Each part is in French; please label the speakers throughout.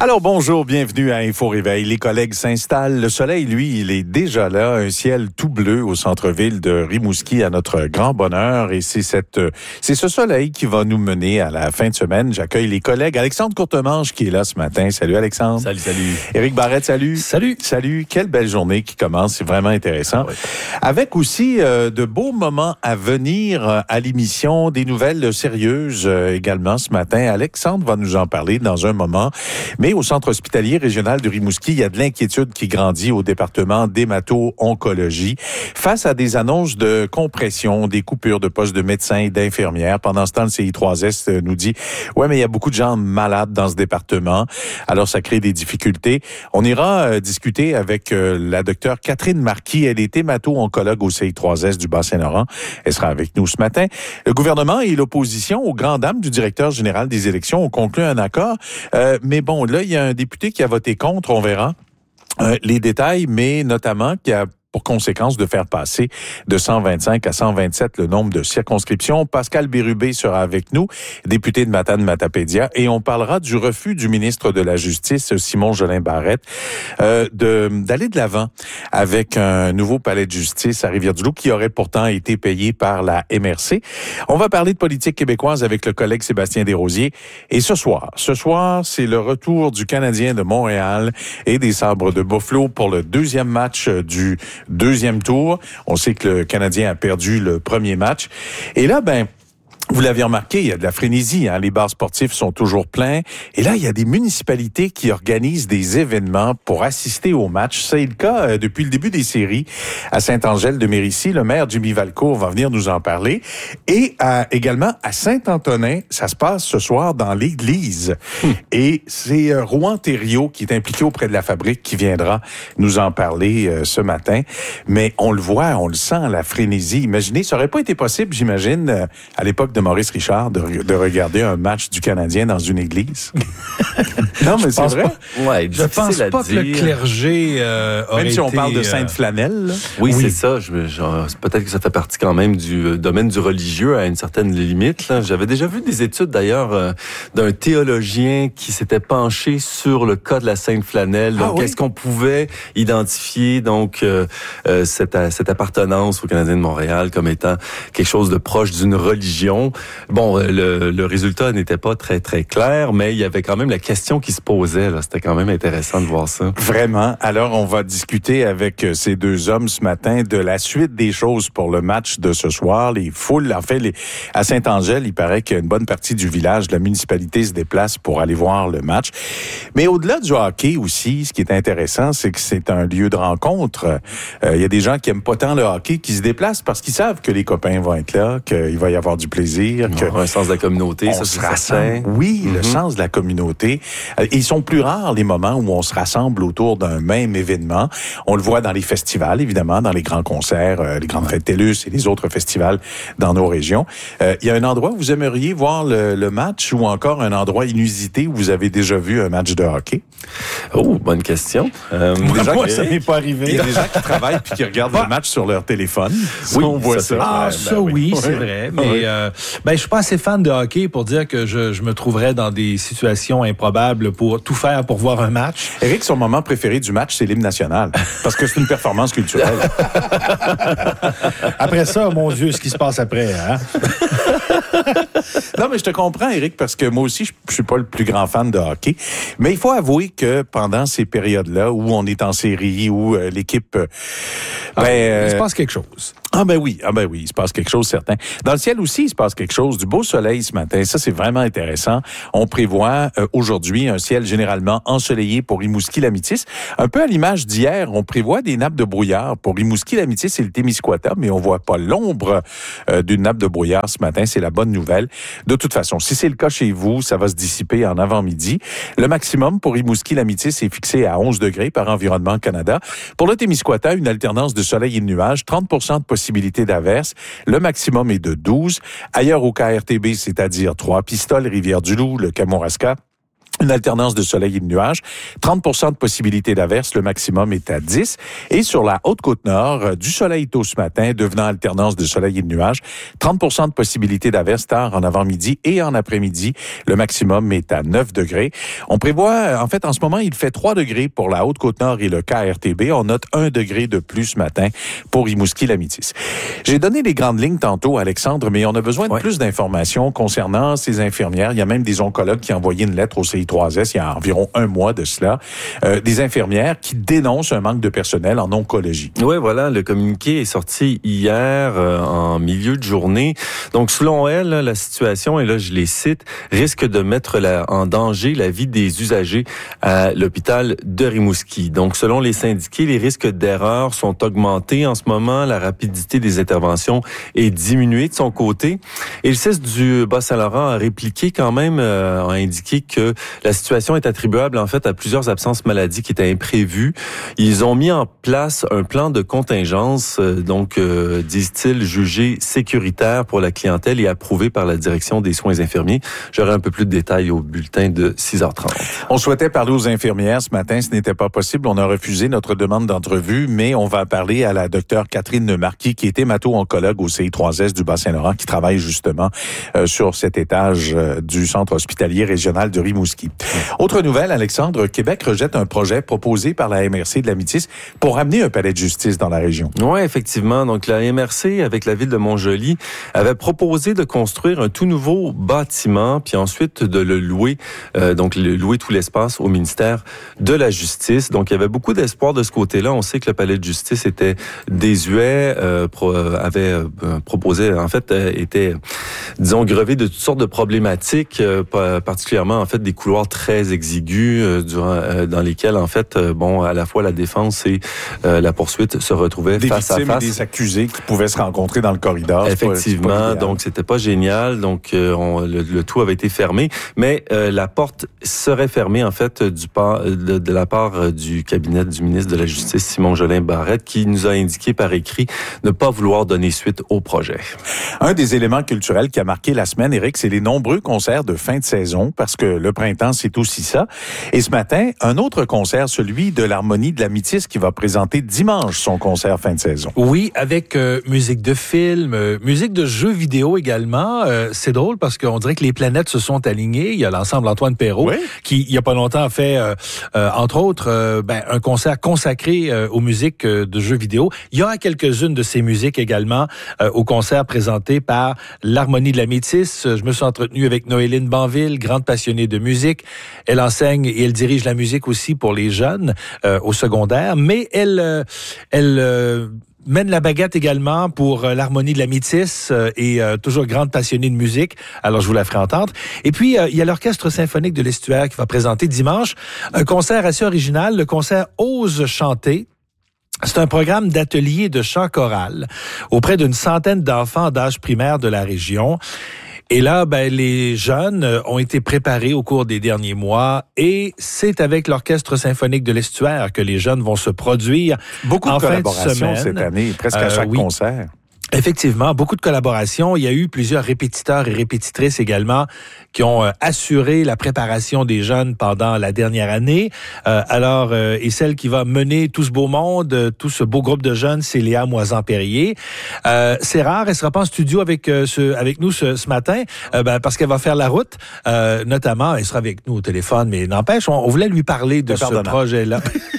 Speaker 1: Alors bonjour, bienvenue à Info Réveil. Les collègues s'installent. Le soleil, lui, il est déjà là. Un ciel tout bleu au centre-ville de Rimouski à notre grand bonheur. Et c'est ce soleil qui va nous mener à la fin de semaine. J'accueille les collègues. Alexandre Courtemanche qui est là ce matin. Salut Alexandre.
Speaker 2: Salut.
Speaker 1: Éric Barrette, salut.
Speaker 2: Salut.
Speaker 1: Quelle belle journée qui commence. C'est vraiment intéressant.
Speaker 2: Oui.
Speaker 1: Avec aussi de beaux moments à venir à l'émission. Des nouvelles sérieuses également ce matin. Alexandre va nous en parler dans un moment. Mais au centre hospitalier régional de Rimouski, il y a de l'inquiétude qui grandit au département d'hémato-oncologie face à des annonces de compression, des coupures de postes de médecins et d'infirmières. Pendant ce temps, le CI3S nous dit « Ouais, mais il y a beaucoup de gens malades dans ce département. » Alors, ça crée des difficultés. On ira discuter avec la docteure Catherine Marquis. Elle est hémato-oncologue au CI3S du Bas-Saint-Laurent. Elle sera avec nous ce matin. Le gouvernement et l'opposition, aux grandes dames du directeur général des élections, ont conclu un accord. Mais bon, là, il y a un député qui a voté contre, on verra les détails, mais notamment qui a pour conséquence de faire passer de 125 à 127 le nombre de circonscriptions. Pascal Bérubé sera avec nous, député de Matane-Matapédia, et on parlera du refus du ministre de la Justice, Simon Jolin Barrette, d'aller de l'avant avec un nouveau palais de justice à Rivière-du-Loup qui aurait pourtant été payé par la MRC. On va parler de politique québécoise avec le collègue Sébastien Desrosiers. Et ce soir, c'est le retour du Canadien de Montréal et des Sabres de Buffalo pour le deuxième match du deuxième tour. On sait que le Canadien a perdu le premier match. Et là, vous l'avez remarqué, il y a de la frénésie. Les bars sportifs sont toujours pleins. Et là, il y a des municipalités qui organisent des événements pour assister au match. C'est le cas depuis le début des séries à Saint-Angèle-de-Mérici. Le maire Jimmy Valcourt va venir nous en parler. Et également à Saint-Antonin, ça se passe ce soir dans l'église. Et c'est Rouen Thériault qui est impliqué auprès de la fabrique qui viendra nous en parler ce matin. Mais on le voit, on le sent, la frénésie. Imaginez, ça aurait pas été possible, j'imagine, à l'époque de Maurice Richard de regarder un match du Canadien dans une église. Non, mais c'est vrai.
Speaker 2: Ouais,
Speaker 3: je pense pas que le clergé
Speaker 1: même si on parle de Sainte-Flanelle. Là.
Speaker 2: Oui, c'est ça. Peut-être que ça fait partie quand même du domaine du religieux à une certaine limite. Là. J'avais déjà vu des études d'ailleurs d'un théologien qui s'était penché sur le cas de la Sainte-Flanelle. Donc, est-ce qu'on pouvait identifier donc cette appartenance au Canadien de Montréal comme étant quelque chose de proche d'une religion? Bon, le résultat n'était pas très, très clair, mais il y avait quand même la question qui se posait. Là. C'était quand même intéressant de voir ça.
Speaker 1: Vraiment. Alors, on va discuter avec ces deux hommes ce matin de la suite des choses pour le match de ce soir. Les foules, à Saint-Angèle, il paraît qu'il y a une bonne partie du village, de la municipalité se déplace pour aller voir le match. Mais au-delà du hockey aussi, ce qui est intéressant, c'est que c'est un lieu de rencontre. Il y a des gens qui aiment pas tant le hockey qui se déplacent parce qu'ils savent que les copains vont être là, qu'il va y avoir du plaisir.
Speaker 2: Un sens de la communauté, ça se rassemble.
Speaker 1: Oui, le sens de la communauté. Ils sont plus rares les moments où on se rassemble autour d'un même événement. On le voit dans les festivals, évidemment, dans les grands concerts, les grandes fêtes TELUS et les autres festivals dans nos régions. Il y a un endroit où vous aimeriez voir le match ou encore un endroit inusité où vous avez déjà vu un match de hockey?
Speaker 2: Oh, bonne question.
Speaker 1: Moi, ça m'est pas arrivé. Il y a des gens qui travaillent puis qui regardent le match sur leur téléphone.
Speaker 3: Oui, on voit ça. Oui, c'est vrai. Mais je suis pas assez fan de hockey pour dire que je me trouverais dans des situations improbables pour tout faire pour voir un match.
Speaker 1: Éric, son moment préféré du match, c'est l'hymne national. Parce que c'est une performance culturelle.
Speaker 3: Après ça, mon Dieu, ce qui se passe après, hein?
Speaker 1: Non, mais je te comprends, Éric, parce que moi aussi, je suis pas le plus grand fan de hockey. Mais il faut avouer que pendant ces périodes-là où on est en série, où l'équipe...
Speaker 3: il se passe quelque chose.
Speaker 1: Ah ben oui, il se passe quelque chose, certain. Dans le ciel aussi, il se passe quelque chose. Du beau soleil ce matin, ça c'est vraiment intéressant. On prévoit aujourd'hui un ciel généralement ensoleillé pour Rimouski-Lamitis. Un peu à l'image d'hier, on prévoit des nappes de brouillard pour Rimouski-Lamitis et le Témiscouata, mais on voit pas l'ombre d'une nappe de brouillard ce matin. C'est la bonne nouvelle. De toute façon, si c'est le cas chez vous, ça va se dissiper en avant-midi. Le maximum pour Rimouski-Lamitis est fixé à 11 degrés par Environnement Canada. Pour le Témiscouata, une alternance de soleil et de nuages, 30% de possibilité d'averse. Le maximum est de 12. Ailleurs au KRTB, c'est-à-dire Trois-Pistoles, Rivière-du-Loup, le Kamouraska, Une alternance de soleil et de nuages. 30% de possibilité d'averse, le maximum est à 10. Et sur la Haute-Côte-Nord, du soleil tôt ce matin, devenant alternance de soleil et de nuages. 30% de possibilité d'averse tard en avant-midi et en après-midi. Le maximum est à 9 degrés. On prévoit, en fait, en ce moment, il fait 3 degrés pour la Haute-Côte-Nord et le KRTB. On note 1 degré de plus ce matin pour Rimouski-Lamitis. J'ai donné les grandes lignes tantôt, Alexandre, mais on a besoin de plus d'informations concernant ces infirmières. Il y a même des oncologues qui ont envoyé une lettre au CI3S il y a environ un mois de cela. Des infirmières qui dénoncent un manque de personnel en oncologie.
Speaker 2: Oui, voilà, le communiqué est sorti hier en milieu de journée. Donc, selon elle, la situation, et là, je les cite, risque de mettre en danger la vie des usagers à l'hôpital de Rimouski. Donc, selon les syndiqués, les risques d'erreur sont augmentés en ce moment. La rapidité des interventions est diminuée de son côté. Et le CIS du Bas-Saint-Laurent a répliqué quand même, a indiqué que la situation est attribuable en fait à plusieurs absences maladie qui étaient imprévues. Ils ont mis en place un plan de contingence, disent-ils, jugé sécuritaire pour la clientèle et approuvé par la direction des soins infirmiers. J'aurai un peu plus de détails au bulletin de 6h30.
Speaker 1: On souhaitait parler aux infirmières ce matin, ce n'était pas possible. On a refusé notre demande d'entrevue, mais on va parler à la docteure Catherine Marquis, qui est hémato-oncologue au CI3S du Bas-Saint-Laurent, qui travaille justement sur cet étage du centre hospitalier régional de Rimouski. Autre nouvelle, Alexandre, Québec rejette un projet proposé par la MRC de la Métis pour amener un palais de justice dans la région.
Speaker 2: Oui, effectivement. Donc, la MRC, avec la ville de Montjoly, avait proposé de construire un tout nouveau bâtiment, puis ensuite de le louer, louer tout l'espace au ministère de la Justice. Donc, il y avait beaucoup d'espoir de ce côté-là. On sait que le palais de justice était désuet, était, disons, grevé de toutes sortes de problématiques, particulièrement, en fait, des couloirs très exigus, dans lesquels, en fait, à la fois la défense et la poursuite se retrouvaient face à face.
Speaker 1: Des victimes et des accusés qui pouvaient se rencontrer dans le corridor.
Speaker 2: Effectivement, donc c'était pas génial. Donc le tout avait été fermé, mais la porte serait fermée en fait de la part du cabinet du ministre de la Justice Simon-Jolin Barrette, qui nous a indiqué par écrit ne pas vouloir donner suite au projet.
Speaker 1: Un des éléments culturels qui a marqué la semaine, Éric, c'est les nombreux concerts de fin de saison, parce que le printemps, c'est aussi ça. Et ce matin, un autre concert, celui de l'Harmonie de la Métis, qui va présenter dimanche son concert fin de saison.
Speaker 3: Oui, avec musique de film, musique de jeux vidéo également. C'est drôle parce qu'on dirait que les planètes se sont alignées. Il y a l'ensemble Antoine Perrault, qui, il y a pas longtemps, a fait, entre autres, un concert consacré aux musiques de jeux vidéo. Il y aura quelques-unes de ces musiques également au concert présenté par l'Harmonie de la Métis. Je me suis entretenu avec Noéline Banville, grande passionnée de musique. Elle enseigne et elle dirige la musique aussi pour les jeunes au secondaire, mais elle mène la baguette également pour l'Harmonie de la Métis et toujours grande passionnée de musique. Alors, je vous la ferai entendre. Et puis, il y a l'Orchestre symphonique de l'Estuaire qui va présenter dimanche un concert assez original, le concert Ose chanter. C'est un programme d'atelier de chant choral auprès d'une centaine d'enfants d'âge primaire de la région. Et là, les jeunes ont été préparés au cours des derniers mois et c'est avec l'Orchestre symphonique de l'Estuaire que les jeunes vont se produire.
Speaker 1: Beaucoup de collaborations
Speaker 3: cette
Speaker 1: année, presque à chaque concert.
Speaker 3: Effectivement, beaucoup de collaborations. Il y a eu plusieurs répétiteurs et répétitrices également qui ont assuré la préparation des jeunes pendant la dernière année. Et celle qui va mener tout ce beau monde, tout ce beau groupe de jeunes, c'est Léa Moisan-Perrier. C'est rare, elle sera pas en studio avec nous ce matin, parce qu'elle va faire la route. Notamment, elle sera avec nous au téléphone, mais n'empêche, on voulait lui parler de ce projet-là.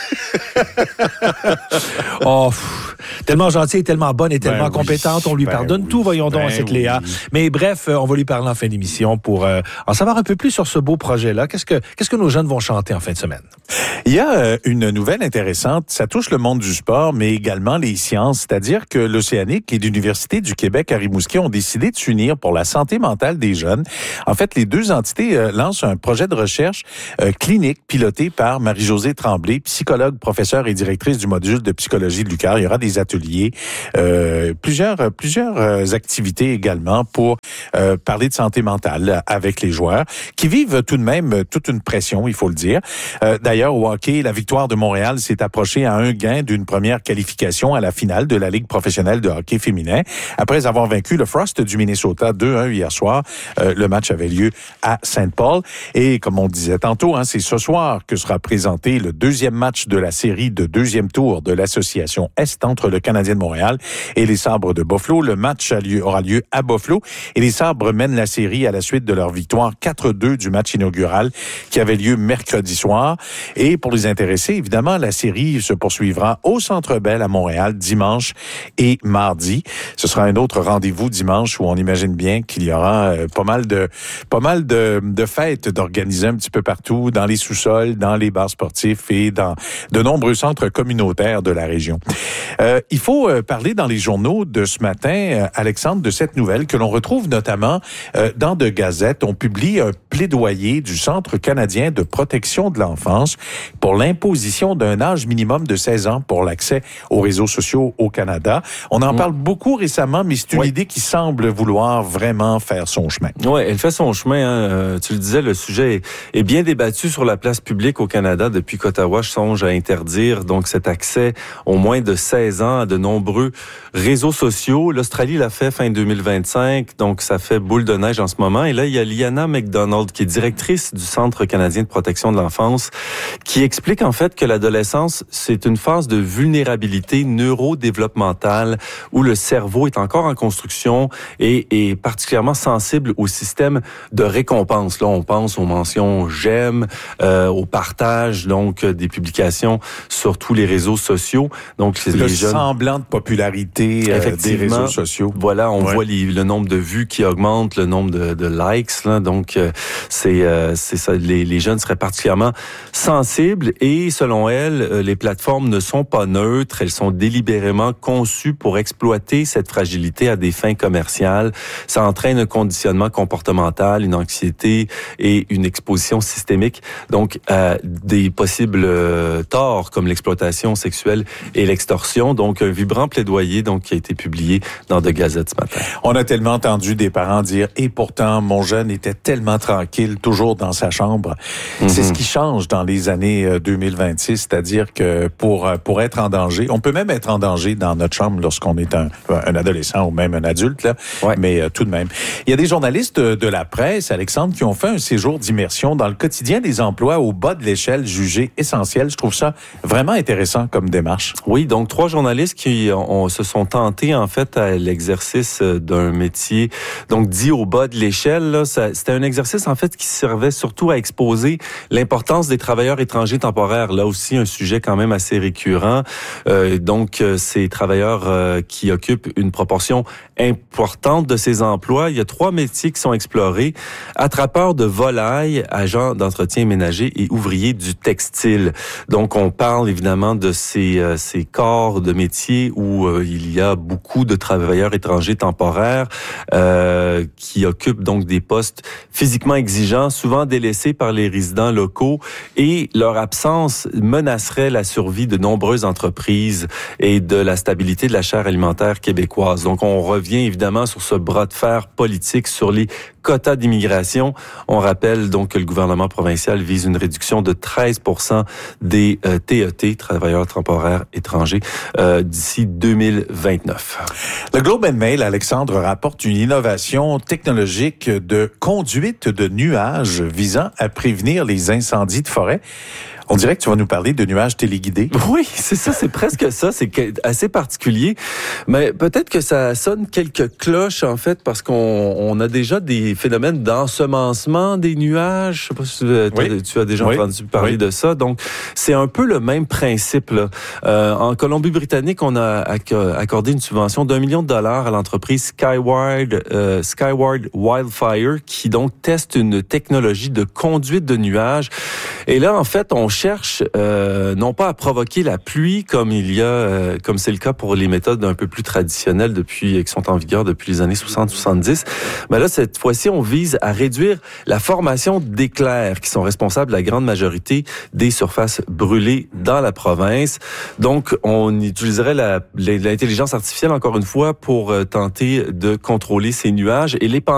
Speaker 3: Tellement gentille, tellement bonne et tellement compétente, on lui pardonne tout, voyons donc à cette Léa. Mais bref, on va lui parler en fin d'émission pour en savoir un peu plus sur ce beau projet-là. Qu'est-ce que nos jeunes vont chanter en fin de semaine?
Speaker 1: Il y a une nouvelle intéressante, ça touche le monde du sport, mais également les sciences, c'est-à-dire que l'Océanique et l'Université du Québec à Rimouski ont décidé de s'unir pour la santé mentale des jeunes. En fait, les deux entités lancent un projet de recherche clinique piloté par Marie-Josée Tremblay, psychologue, professeure et directrice du module de psychologie de l'UQAR. Il y aura des ateliers ateliers, plusieurs activités également pour parler de santé mentale avec les joueurs qui vivent tout de même toute une pression, il faut le dire. D'ailleurs, au hockey, la victoire de Montréal s'est approchée à un gain d'une première qualification à la finale de la Ligue professionnelle de hockey féminin. Après avoir vaincu le Frost du Minnesota 2-1 hier soir, le match avait lieu à Saint Paul. Et comme on disait tantôt, c'est ce soir que sera présenté le deuxième match de la série de deuxième tour de l'Association Est entre le Canadien de Montréal et les Sabres de Buffalo. Le match aura lieu à Buffalo et les Sabres mènent la série à la suite de leur victoire 4-2 du match inaugural qui avait lieu mercredi soir. Et pour les intéressés, évidemment, la série se poursuivra au Centre Bell à Montréal dimanche et mardi. Ce sera un autre rendez-vous dimanche où on imagine bien qu'il y aura pas mal de fêtes d'organiser un petit peu partout, dans les sous-sols, dans les bars sportifs et dans de nombreux centres communautaires de la région. Il faut parler dans les journaux de ce matin, Alexandre, de cette nouvelle que l'on retrouve notamment dans De Gazette. On publie un plaidoyer du Centre canadien de protection de l'enfance pour l'imposition d'un âge minimum de 16 ans pour l'accès aux réseaux sociaux au Canada. On en parle beaucoup récemment, mais c'est une idée qui semble vouloir vraiment faire son chemin.
Speaker 2: Oui, elle fait son chemin. Tu le disais, le sujet est bien débattu sur la place publique au Canada depuis qu'Ottawa songe à interdire donc cet accès aux moins de 16 ans à de nombreux réseaux sociaux. L'Australie l'a fait fin 2025, donc ça fait boule de neige en ce moment. Et là, il y a Liana McDonald, qui est directrice du Centre canadien de protection de l'enfance, qui explique en fait que l'adolescence, c'est une phase de vulnérabilité neurodéveloppementale où le cerveau est encore en construction et est particulièrement sensible au système de récompense. Là, on pense aux mentions j'aime, au partage donc des publications sur tous les réseaux sociaux. Donc
Speaker 1: le semblant de popularité des réseaux sociaux.
Speaker 2: Voilà, on voit le nombre de vues qui augmente, le nombre de likes. Là, donc c'est ça. Les jeunes seraient particulièrement sensibles et selon elle, les plateformes ne sont pas neutres. Elles sont délibérément conçues pour exploiter cette fragilité à des fins commerciales. Ça entraîne un conditionnement comportemental, une anxiété et une exposition systémique. Donc des possibles torts comme l'exploitation sexuelle et l'extorsion. Donc un vibrant plaidoyer donc qui a été publié dans The Gazette ce matin.
Speaker 1: On a tellement entendu des parents dire « Et pourtant, mon jeune était tellement tranquille, toujours dans sa chambre. » C'est ce qui change dans les années 2026, c'est-à-dire que pour être en danger, on peut même être en danger dans notre chambre lorsqu'on est un adolescent ou même un adulte, là, mais tout de même. Il y a des journalistes de la presse, Alexandre, qui ont fait un séjour d'immersion dans le quotidien des emplois au bas de l'échelle jugés essentiels. Je trouve ça vraiment intéressant comme démarche.
Speaker 2: Oui, donc 3 journalistes qui se sont tentés en fait à l'exercice d'un métier donc dit au bas de l'échelle. Là, c'était un exercice en fait qui servait surtout à exposer l'importance des travailleurs étrangers temporaires. Là aussi un sujet quand même assez récurrent. Donc ces travailleurs qui occupent une proportion importante de ces emplois. Il y a 3 métiers qui sont explorés: attrapeurs de volailles, agents d'entretien ménager et ouvriers du textile. Donc on parle évidemment de ces corps de métiers où il y a beaucoup de travailleurs étrangers temporaires qui occupent donc des postes physiquement exigeants, souvent délaissés par les résidents locaux, et leur absence menacerait la survie de nombreuses entreprises et de la stabilité de la chaîne alimentaire québécoise. Donc on revient évidemment sur ce bras de fer politique sur les quotas d'immigration. On rappelle donc que le gouvernement provincial vise une réduction de 13% des TET, travailleurs temporaires étrangers, d'ici 2029.
Speaker 1: Le Globe and Mail, Alexandre, rapporte une innovation technologique de conduite de nuages visant à prévenir les incendies de forêt. On dirait que tu vas nous parler de nuages téléguidés.
Speaker 2: Oui, c'est ça, c'est presque ça. C'est assez particulier. Mais peut-être que ça sonne quelques cloches, en fait, parce qu'on a déjà des phénomènes d'ensemencement des nuages. Je sais pas si tu as déjà entendu parler de ça. Donc, c'est un peu le même principe, là. En Colombie-Britannique, on a accordé une subvention d'1 million de dollars à l'entreprise Skyward Wildfire, qui donc teste une technologie de conduite de nuages. Et là, en fait, on cherche non pas à provoquer la pluie comme comme c'est le cas pour les méthodes un peu plus traditionnelles qui sont en vigueur depuis les années 60-70. Mais là, cette fois-ci, on vise à réduire la formation d'éclairs qui sont responsables de la grande majorité des surfaces brûlées dans la province. Donc, on utiliserait l'intelligence artificielle, encore une fois, pour tenter de contrôler ces nuages et les